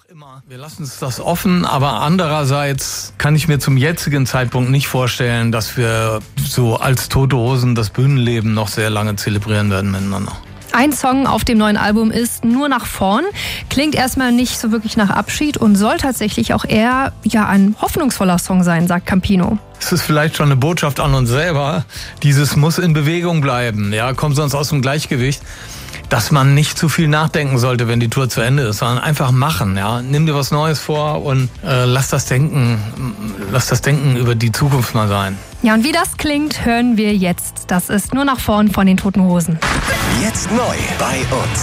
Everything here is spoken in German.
immer, wir lassen uns das offen, aber andererseits kann ich mir zum jetzigen Zeitpunkt nicht vorstellen, dass wir so als Tote Hosen das Bühnenleben noch sehr lange zelebrieren werden miteinander. Ein Song auf dem neuen Album ist Nur nach vorn. Klingt erstmal nicht so wirklich nach Abschied und soll tatsächlich auch eher ein hoffnungsvoller Song sein, sagt Campino. Es ist vielleicht schon eine Botschaft an uns selber. Dieses muss in Bewegung bleiben, ja, kommt sonst aus dem Gleichgewicht. Dass man nicht zu viel nachdenken sollte, wenn die Tour zu Ende ist, sondern einfach machen. Ja? Nimm dir was Neues vor und lass das Denken über die Zukunft mal sein. Ja, und wie das klingt, hören wir jetzt. Das ist Nur nach vorn von den Toten Hosen. Jetzt neu bei uns.